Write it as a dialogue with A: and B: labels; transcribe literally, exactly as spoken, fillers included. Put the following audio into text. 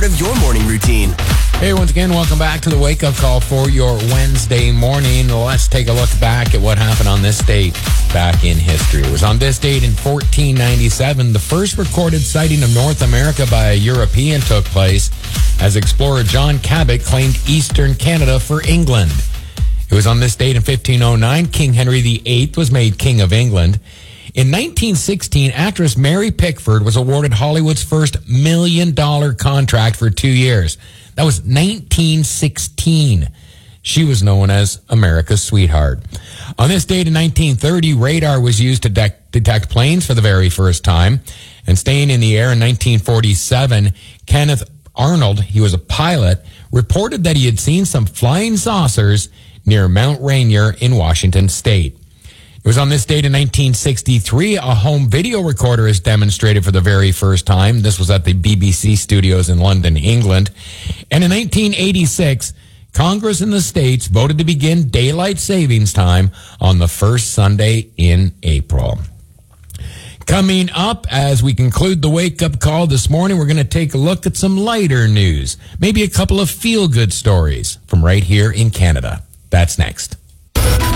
A: of your morning routine.
B: Hey, once again, welcome back to the Wake Up Call for your Wednesday morning. Let's take a look back at what happened on this date back in history. It was on this date in fourteen ninety-seven, the first recorded sighting of North America by a European took place as explorer John Cabot claimed eastern Canada for England. It was on this date in fifteen oh nine, King Henry the Eighth was made King of England. In nineteen sixteen, actress Mary Pickford was awarded Hollywood's first million-dollar contract for two years. That was nineteen sixteen. She was known as America's sweetheart. On this date in nineteen thirty, radar was used to de- detect planes for the very first time. And staying in the air in nineteen forty-seven, Kenneth Arnold, he was a pilot, reported that he had seen some flying saucers near Mount Rainier in Washington State. It was on this date in nineteen sixty-three, a home video recorder is demonstrated for the very first time. This was at the B B C studios in London, England. And in nineteen eighty-six, Congress in the States voted to begin daylight savings time on the first Sunday in April. Coming up, as we conclude the wake-up call this morning, we're going to take a look at some lighter news. Maybe a couple of feel-good stories from right here in Canada. That's next.